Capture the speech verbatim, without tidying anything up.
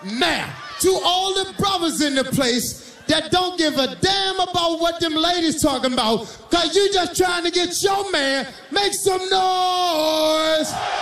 Now, to all the brothers in the place that don't give a damn about what them ladies talking about, cause you just trying to get your man, make some noise.